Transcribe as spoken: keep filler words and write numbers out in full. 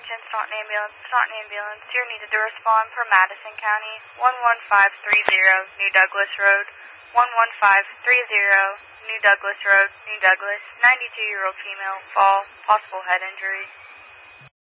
Attention, Staunton Ambulance, Staunton Ambulance. You're needed to respond for Madison County, one one five three zero, New Douglas Road, one one five three zero, New Douglas Road, New Douglas, ninety-two-year-old female, fall, possible head injury.